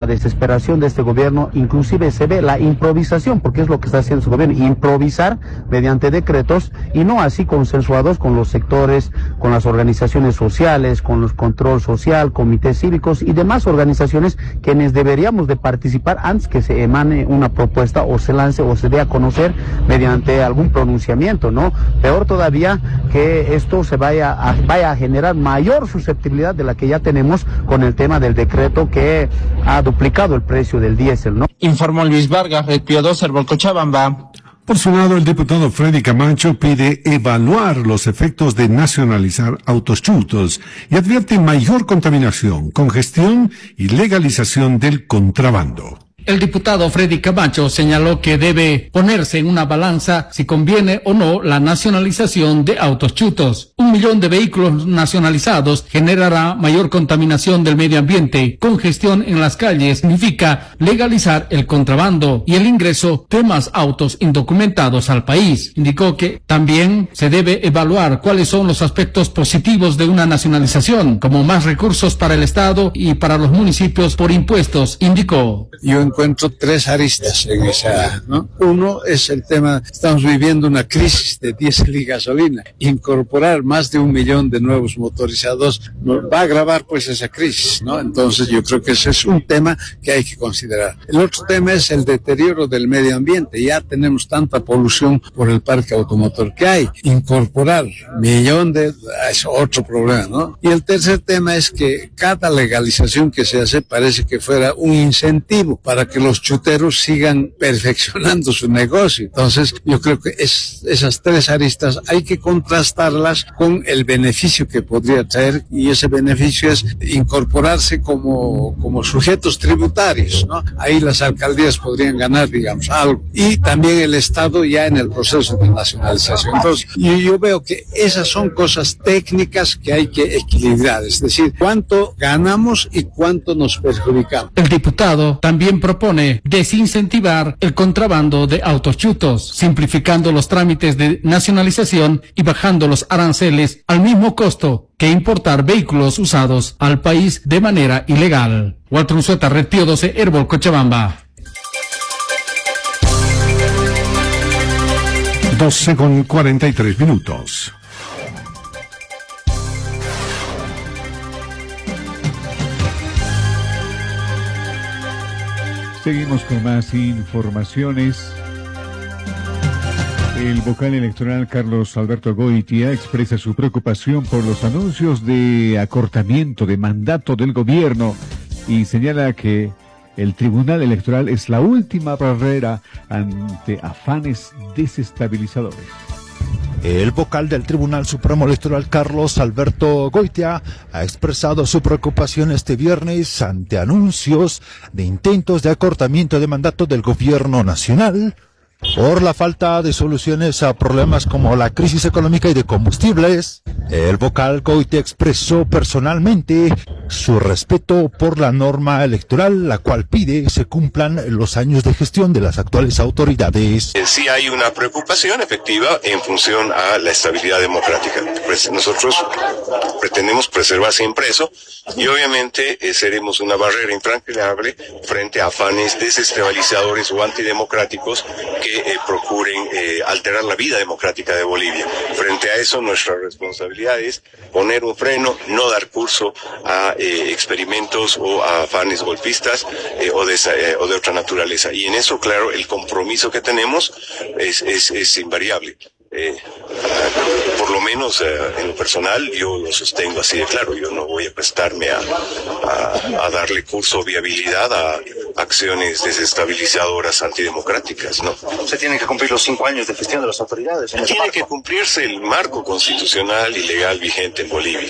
desesperación de este gobierno, inclusive se ve la improvisación, porque es lo que está haciendo su gobierno, improvisar mediante decretos y no así consensuados con los sectores, con las organizaciones sociales, con los control social, comités cívicos y demás organizaciones quienes deberíamos de participar antes que se emane una propuesta o se lance o se dé a conocer mediante algún pronunciamiento, ¿no? Peor todavía que esto se vaya a generar mayor susceptibilidad de la que ya tenemos con el tema del decreto que ha duplicado el precio del diésel, ¿no? Informó Luis Vargas, Red Pío 2, Cochabamba. Por su lado, el diputado Freddy Camacho pide evaluar los efectos de nacionalizar autos chutos y advierte mayor contaminación, congestión y legalización del contrabando. El diputado Freddy Camacho señaló que debe ponerse en una balanza si conviene o no la nacionalización de autos chutos. 1 millón de vehículos nacionalizados generará mayor contaminación del medio ambiente. Congestión en las calles significa legalizar el contrabando y el ingreso de más autos indocumentados al país. Indicó que también se debe evaluar cuáles son los aspectos positivos de una nacionalización, como más recursos para el Estado y para los municipios por impuestos, indicó. Yo encuentro 3 aristas en esa, ¿no? Uno es el tema, estamos viviendo una crisis de diésel y gasolina. Incorporar más de 1 millón de nuevos motorizados va a agravar pues esa crisis, ¿no? Entonces yo creo que ese es un tema que hay que considerar. El otro tema es el deterioro del medio ambiente. Ya tenemos tanta polución por el parque automotor que hay. Incorporar 1 millón es otro problema, ¿no? Y el tercer tema es que cada legalización que se hace parece que fuera un incentivo para que los chuteros sigan perfeccionando su negocio. Entonces, yo creo que esas 3 aristas hay que contrastarlas con el beneficio que podría traer, y ese beneficio es incorporarse como sujetos tributarios, ¿no? Ahí las alcaldías podrían ganar, digamos, algo. Y también el Estado ya en el proceso de nacionalización. Entonces, yo veo que esas son cosas técnicas que hay que equilibrar, es decir, cuánto ganamos y cuánto nos perjudicamos. El diputado también propone desincentivar el contrabando de autos chutos, simplificando los trámites de nacionalización y bajando los aranceles al mismo costo que importar vehículos usados al país de manera ilegal. Walter Unzueta, Red Pío 12, Herbol, Cochabamba. 12:43. Seguimos con más informaciones. El vocal electoral Carlos Alberto Goitia expresa su preocupación por los anuncios de acortamiento de mandato del gobierno y señala que el Tribunal Electoral es la última barrera ante afanes desestabilizadores. El vocal del Tribunal Supremo Electoral, Carlos Alberto Goitia, ha expresado su preocupación este viernes ante anuncios de intentos de acortamiento de mandato del gobierno nacional por la falta de soluciones a problemas como la crisis económica y de combustibles. El vocal Goitia expresó personalmente su respeto por la norma electoral, la cual pide se cumplan los años de gestión de las actuales autoridades. Sí hay una preocupación efectiva en función a la estabilidad democrática. Pues nosotros pretendemos preservar siempre eso y obviamente seremos una barrera infranqueable frente a afanes desestabilizadores o antidemocráticos que procuren alterar la vida democrática de Bolivia. Frente a eso, nuestra responsabilidad es poner un freno, no dar curso a experimentos o a afanes golpistas o de otra naturaleza. Y en eso, claro, el compromiso que tenemos es invariable. Por lo menos en lo personal yo lo sostengo así de claro. Yo no voy a prestarme a darle curso o viabilidad a acciones desestabilizadoras antidemocráticas, ¿no? Se tienen que cumplir los 5 años de gestión de las autoridades. Tiene que cumplirse el marco constitucional y legal vigente en Bolivia.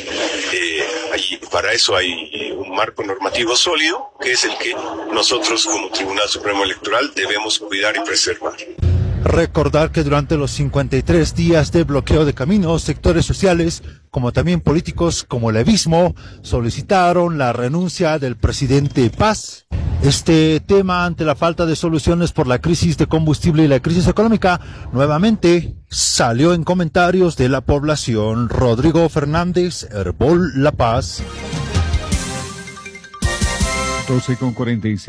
Para eso hay un marco normativo sólido, que es el que nosotros como Tribunal Supremo Electoral debemos cuidar y preservar. Recordar que durante los 53 días de bloqueo de caminos, sectores sociales, como también políticos como el Evismo, solicitaron la renuncia del presidente Paz. Este tema, ante la falta de soluciones por la crisis de combustible y la crisis económica, nuevamente salió en comentarios de la población. Rodrigo Fernández, Herbol La Paz. 12:46.